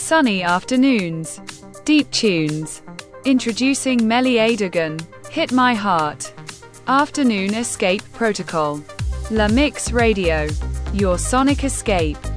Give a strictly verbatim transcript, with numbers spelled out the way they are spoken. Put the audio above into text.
Sunny afternoons. Deep tunes. Introducing Melly Adogan. Hit My Heart. Afternoon Escape Protocol. La Mix Radio. Your sonic escape.